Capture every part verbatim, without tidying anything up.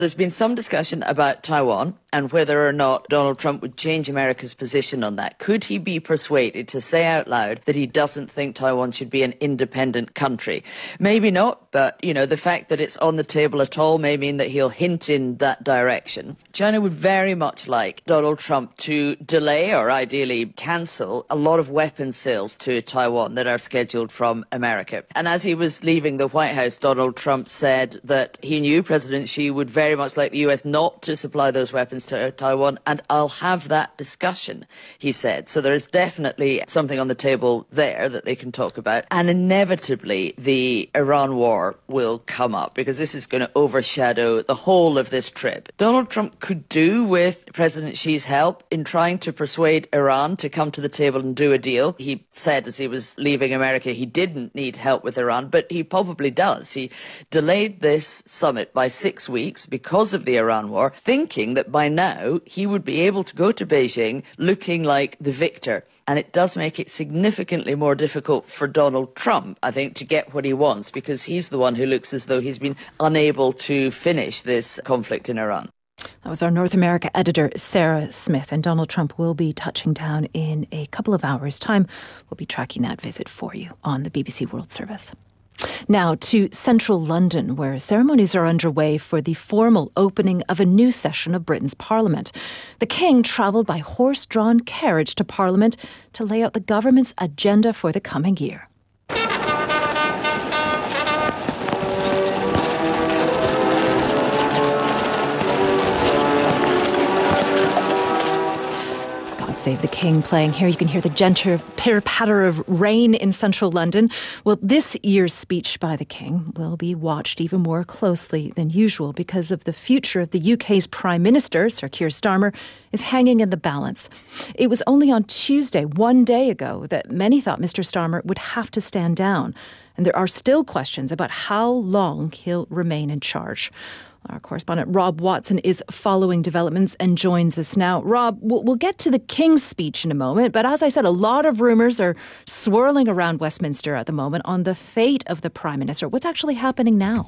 There's been some discussion about Taiwan and whether or not Donald Trump would change America's position on that. Could he be persuaded to say out loud that he doesn't think Taiwan should be an independent country? Maybe not, but, you know, the fact that it's on the table at all may mean that he'll hint in that direction. China would very much like Donald Trump to delay or ideally cancel a lot of weapons sales to Taiwan that are scheduled from America. And as he was leaving the White House, Donald Trump said that he knew President Xi would very much like the U S not to supply those weapons to Taiwan, and I'll have that discussion, he said. So there is definitely something on the table there that they can talk about. And inevitably, the Iran war will come up because this is going to overshadow the whole of this trip. Donald Trump could do with President Xi's help in trying to persuade Iran to come to the table and do a deal. He said as he was leaving America he didn't need help with Iran, but he probably does. He delayed this summit by six weeks because of the Iran war, thinking that by now he would be able to go to Beijing looking like the victor. And it does make it significantly more difficult for Donald Trump, I think, to get what he wants, because he's the one who looks as though he's been unable to finish this conflict in Iran. That was our North America editor, Sarah Smith. And Donald Trump will be touching down in a couple of hours' time. We'll be tracking that visit for you on the B B C World Service. Now to central London, where ceremonies are underway for the formal opening of a new session of Britain's Parliament. The King travelled by horse-drawn carriage to Parliament to lay out the government's agenda for the coming year. Save the King playing here. You can hear the gentle pitter-patter of rain in central London. Well, this year's speech by the King will be watched even more closely than usual because of the future of the U K's Prime Minister, Sir Keir Starmer, is hanging in the balance. It was only on Tuesday, one day ago, that many thought Mister Starmer would have to stand down. And there are still questions about how long he'll remain in charge. Our correspondent Rob Watson is following developments and joins us now. Rob, we'll get to the King's speech in a moment, but as I said, a lot of rumours are swirling around Westminster at the moment on the fate of the Prime Minister. What's actually happening now?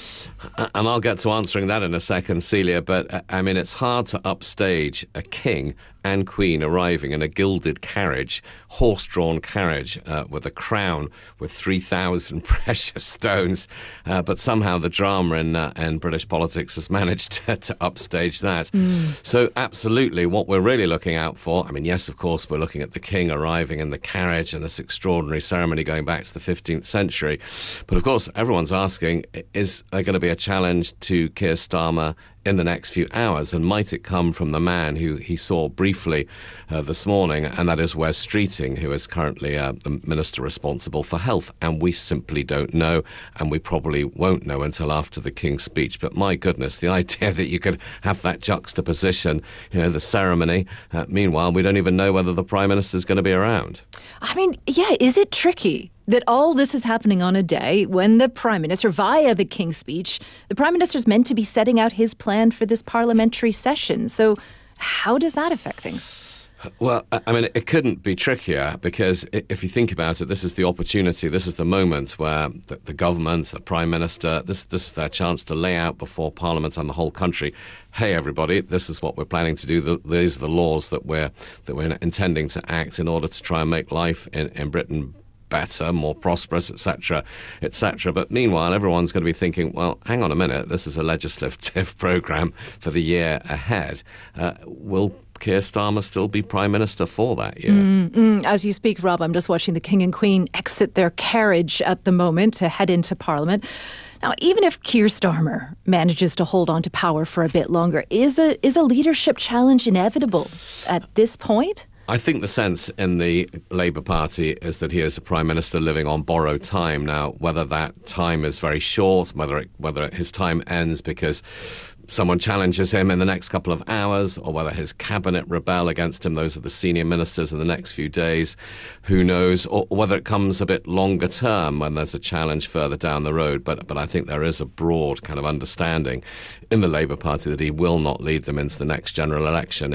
And I'll get to answering that in a second, Celia, but I mean, it's hard to upstage a king and queen arriving in a gilded carriage, horse-drawn carriage uh, with a crown with three thousand precious stones. Uh, but somehow the drama in, uh, in British politics has managed to, to upstage that. Mm. So absolutely what we're really looking out for, I mean, yes, of course, we're looking at the king arriving in the carriage and this extraordinary ceremony going back to the fifteenth century. But of course, everyone's asking, is there going to be a challenge to Keir Starmer in the next few hours, and might it come from the man who he saw briefly uh, this morning, and that is Wes Streeting, who is currently uh, the minister responsible for health, and we simply don't know, and we probably won't know until after the King's speech. But my goodness, the idea that you could have that juxtaposition, you know, the ceremony, uh, meanwhile we don't even know whether the Prime Minister is going to be around. I mean, yeah, is it tricky that all this is happening on a day when the Prime Minister, via the King's speech, the Prime Minister is meant to be setting out his plan for this parliamentary session? So how does that affect things? Well, I mean, it couldn't be trickier because if you think about it, this is the opportunity, this is the moment where the, the government, the Prime Minister, this, this is their chance to lay out before Parliament and the whole country, hey, everybody, this is what we're planning to do. These are the laws that we're, that we're intending to act in order to try and make life in, in Britain better, more prosperous, et cetera, et cetera. But meanwhile, everyone's going to be thinking, well, hang on a minute, this is a legislative programme for the year ahead. Uh, will Keir Starmer still be Prime Minister for that year? Mm, mm. As you speak, Rob, I'm just watching the King and Queen exit their carriage at the moment to head into Parliament. Now, even if Keir Starmer manages to hold on to power for a bit longer, is a is a leadership challenge inevitable at this point? I think the sense in the Labour Party is that he is a Prime Minister living on borrowed time. Now, whether that time is very short, whether it, whether his time ends because someone challenges him in the next couple of hours, or whether his cabinet rebel against him, those are the senior ministers in the next few days, who knows, or whether it comes a bit longer term when there's a challenge further down the road. But but I think there is a broad kind of understanding in the Labour Party that he will not lead them into the next general election in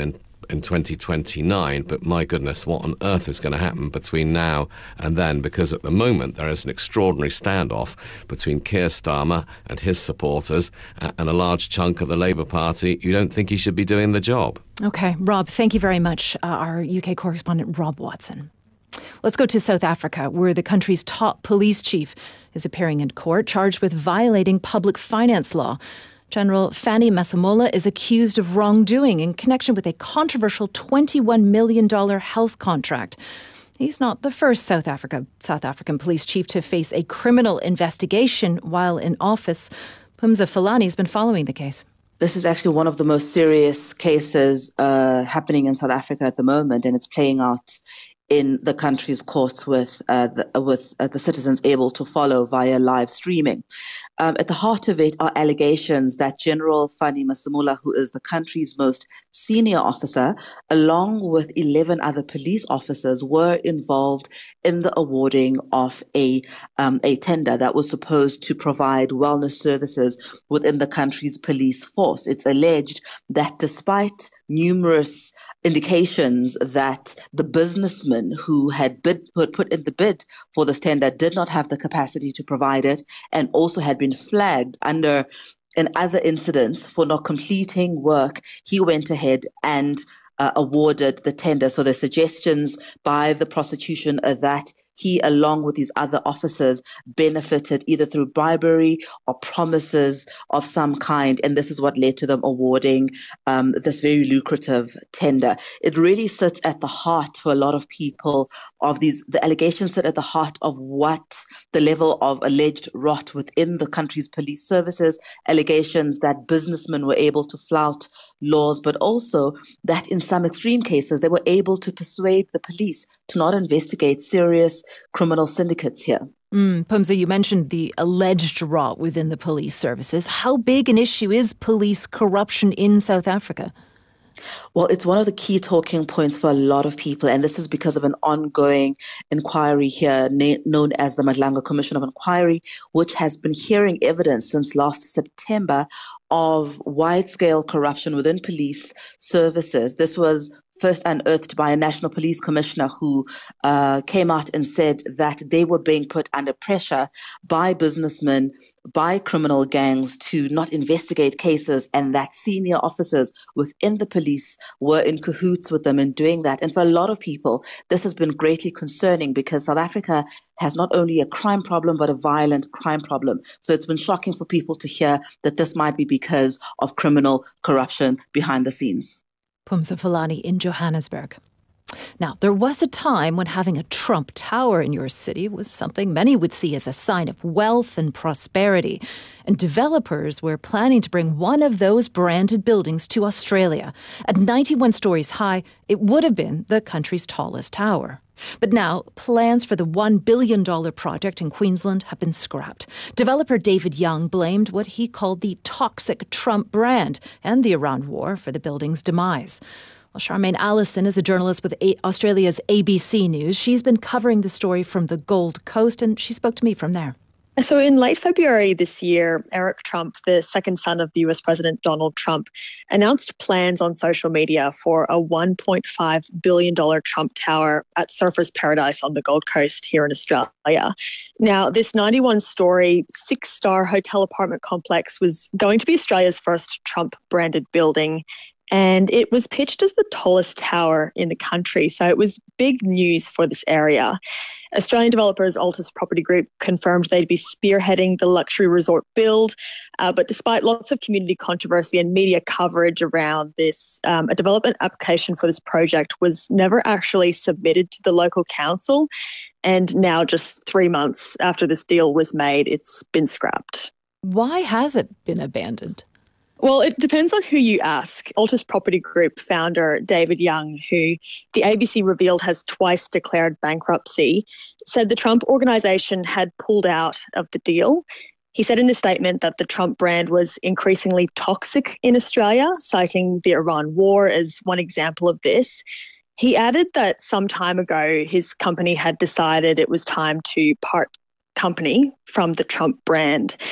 in twenty twenty-nine, but my goodness, what on earth is going to happen between now and then? Because at the moment there is an extraordinary standoff between Keir Starmer and his supporters uh, and a large chunk of the Labour Party who don't think he should be doing the job. Okay, Rob, thank you very much. Uh, our U K correspondent, Rob Watson. Let's go to South Africa, where the country's top police chief is appearing in court, charged with violating public finance law. General Fanny Masemola is accused of wrongdoing in connection with a controversial twenty-one million dollars health contract. He's not the first South Africa South African police chief to face a criminal investigation while in office. Phumza Fulani has been following the case. This is actually one of the most serious cases uh, happening in South Africa at the moment, and it's playing out in the country's courts with uh, the, with uh, the citizens able to follow via live streaming. Um, at the heart of it are allegations that General Fanny Masemola, who is the country's most senior officer, along with eleven other police officers, were involved in the awarding of a um, a tender that was supposed to provide wellness services within the country's police force. It's alleged that despite numerous indications that the businessman who had bid, put, put in the bid for this tender did not have the capacity to provide it, and also had been flagged under in other incidents for not completing work, he went ahead and uh, awarded the tender. So the suggestions by the prosecution are that he, along with these other officers, benefited either through bribery or promises of some kind. And this is what led to them awarding um, this very lucrative tender. It really sits at the heart for a lot of people of these, the allegations sit at the heart of what the level of alleged rot within the country's police services, allegations that businessmen were able to flout laws, but also that in some extreme cases, they were able to persuade the police to not investigate serious criminal syndicates here. Mm, Phumza, you mentioned the alleged rot within the police services. How big an issue is police corruption in South Africa? Well, it's one of the key talking points for a lot of people, and this is because of an ongoing inquiry here na- known as the Madlanga Commission of Inquiry, which has been hearing evidence since last September of wide-scale corruption within police services. This was first unearthed by a national police commissioner who uh, came out and said that they were being put under pressure by businessmen, by criminal gangs to not investigate cases, and that senior officers within the police were in cahoots with them in doing that. And for a lot of people, this has been greatly concerning because South Africa has not only a crime problem, but a violent crime problem. So it's been shocking for people to hear that this might be because of criminal corruption behind the scenes. Phumza Fulani in Johannesburg. Now, there was a time when having a Trump Tower in your city was something many would see as a sign of wealth and prosperity. And developers were planning to bring one of those branded buildings to Australia. At ninety-one stories high, it would have been the country's tallest tower. But now, plans for the one billion dollars project in Queensland have been scrapped. Developer David Young blamed what he called the toxic Trump brand and the Iran war for the building's demise. Well, Charmaine Allison is a journalist with a- Australia's A B C News. She's been covering the story from the Gold Coast, and she spoke to me from there. So in late February this year, Eric Trump, the second son of the U S President Donald Trump, announced plans on social media for a one point five billion dollars Trump Tower at Surfers Paradise on the Gold Coast here in Australia. Now, this ninety-one story, six-star hotel apartment complex was going to be Australia's first Trump-branded building, and it was pitched as the tallest tower in the country. So it was big news for this area. Australian developers Altus Property Group confirmed they'd be spearheading the luxury resort build. Uh, but despite lots of community controversy and media coverage around this, um, a development application for this project was never actually submitted to the local council. And now, just three months after this deal was made, it's been scrapped. Why has it been abandoned? Well, it depends on who you ask. Altus Property Group founder David Young, who the A B C revealed has twice declared bankruptcy, said the Trump organisation had pulled out of the deal. He said in a statement that the Trump brand was increasingly toxic in Australia, citing the Iran war as one example of this. He added that some time ago his company had decided it was time to part company from the Trump brand.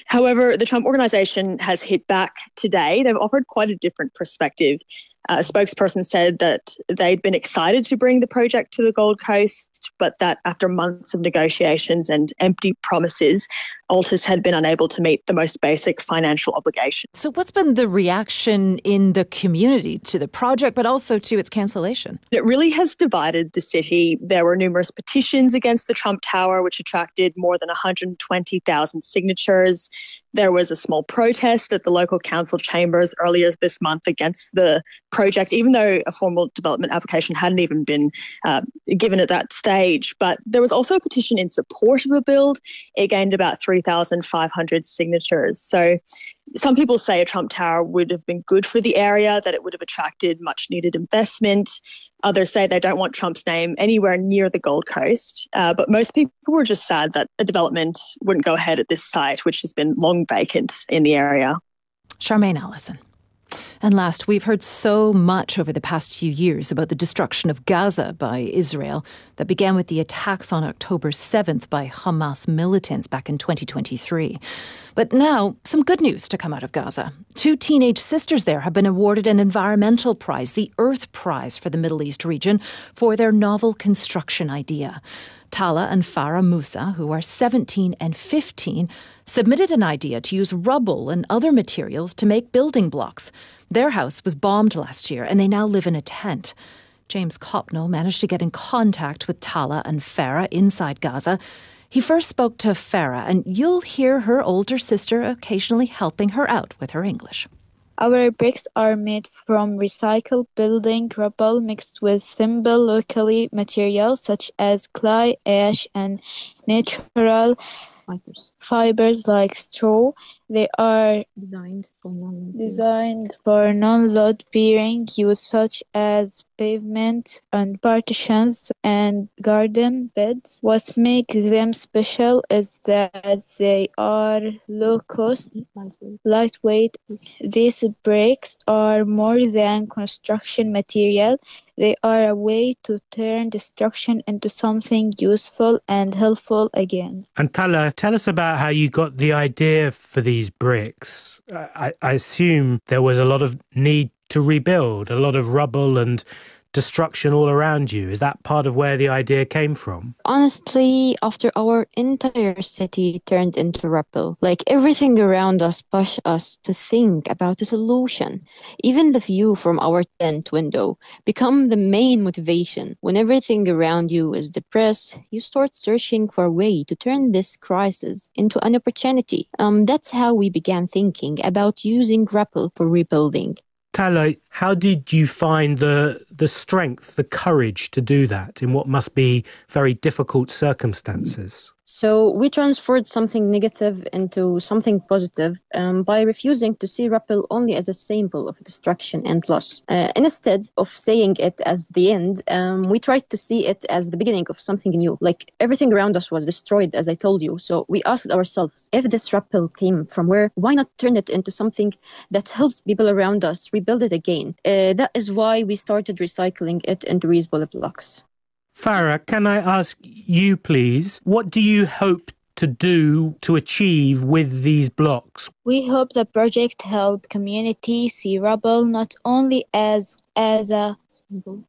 However, the Trump Organization has hit back today. They've offered quite a different perspective. A spokesperson said that they'd been excited to bring the project to the Gold Coast, but that after months of negotiations and empty promises, Altus had been unable to meet the most basic financial obligations. So what's been the reaction in the community to the project, but also to its cancellation? It really has divided the city. There were numerous petitions against the Trump Tower, which attracted more than one hundred twenty thousand signatures. There was a small protest at the local council chambers earlier this month against the project, even though a formal development application hadn't even been uh, given at that stage. But there was also a petition in support of the build. It gained about three thousand five hundred signatures. So some people say a Trump Tower would have been good for the area, that it would have attracted much needed investment. Others say they don't want Trump's name anywhere near the Gold Coast. Uh, but most people were just sad that a development wouldn't go ahead at this site, which has been long vacant in the area. Charmaine Allison. And last, we've heard so much over the past few years about the destruction of Gaza by Israel that began with the attacks on October seventh by Hamas militants back in twenty twenty-three. But now, some good news to come out of Gaza. Two teenage sisters there have been awarded an environmental prize, the Earth Prize for the Middle East region, for their novel construction idea. Tala and Farah Musa, who are seventeen and fifteen, submitted an idea to use rubble and other materials to make building blocks. Their house was bombed last year and they now live in a tent. James Copnell managed to get in contact with Tala and Farah inside Gaza. He first spoke to Farah, and you'll hear her older sister occasionally helping her out with her English. Our bricks are made from recycled building rubble mixed with simple locally materials such as clay, ash, and natural fibers, fibers like straw. They are designed for non designed for non-load bearing use such as pavement and partitions and garden beds. What makes them special is that they are low cost, lightweight. lightweight. These bricks are more than construction material. They are a way to turn destruction into something useful and helpful again. And Tala, tell us about how you got the idea for these bricks. I, I assume there was a lot of need to rebuild, a lot of rubble and destruction all around you. Is that part of where the idea came from? Honestly, after our entire city turned into rubble, like everything around us pushed us to think about a solution. Even the view from our tent window become the main motivation. When everything around you is depressed, you start searching for a way to turn this crisis into an opportunity. Um, that's how we began thinking about using rubble for rebuilding. Tala, how did you find the the strength, the courage to do that in what must be very difficult circumstances? So we transferred something negative into something positive um, by refusing to see rubble only as a symbol of destruction and loss. Uh, instead of saying it as the end, um, we tried to see it as the beginning of something new. Like everything around us was destroyed, as I told you. So we asked ourselves, if this rubble came from where, why not turn it into something that helps people around us rebuild it again? Uh, that is why we started recycling it into reusable blocks. Farah, can I ask you, please, what do you hope to do to achieve with these blocks? We hope the project help community see rubble not only as as a symbol,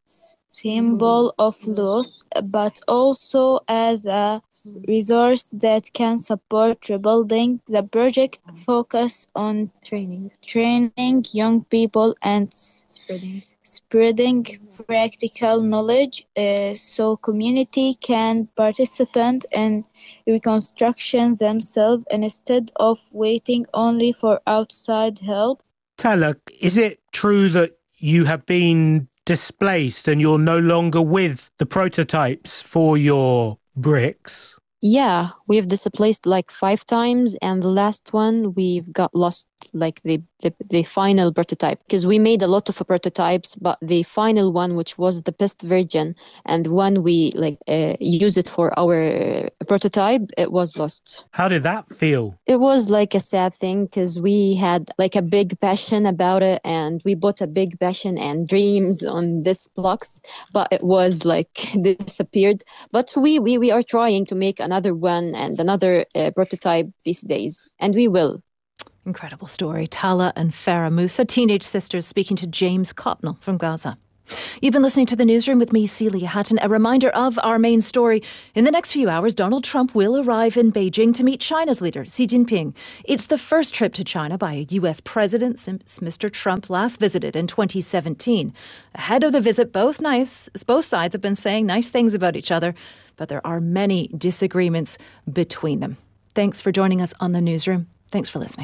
symbol of loss, but also as a resource that can support rebuilding. The project focus on training, training young people and spreading. spreading practical knowledge uh, so community can participate in reconstruction themselves instead of waiting only for outside help. Tala, is it true that you have been displaced and you're no longer with the prototypes for your bricks? Yeah, we've displaced like five times, and the last one we've got lost like the the, the final prototype, because we made a lot of prototypes, but the final one, which was the best version and one we like uh, use it for our uh, prototype, it was lost. How did that feel? It was like a sad thing because we had like a big passion about it, and we put a big passion and dreams on this blocks, but it was like disappeared. But we we, we are trying to make another one and another uh, prototype these days. And we will. Incredible story. Tala and Farah Musa, teenage sisters, speaking to James Cotnell from Gaza. You've been listening to The Newsroom with me, Celia Hatton. A reminder of our main story. In the next few hours, Donald Trump will arrive in Beijing to meet China's leader, Xi Jinping. It's the first trip to China by a U S president since Mister Trump last visited in twenty seventeen. Ahead of the visit, both nice, both sides have been saying nice things about each other, but there are many disagreements between them. Thanks for joining us on The Newsroom. Thanks for listening.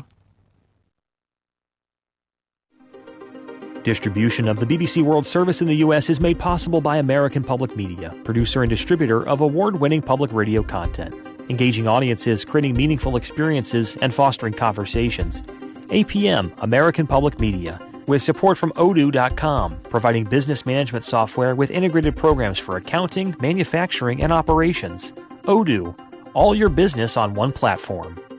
Distribution of the B B C World Service in the U S is made possible by American Public Media, producer and distributor of award-winning public radio content, engaging audiences, creating meaningful experiences, and fostering conversations. A P M, American Public Media, with support from Odoo dot com, providing business management software with integrated programs for accounting, manufacturing, and operations. Odoo, all your business on one platform.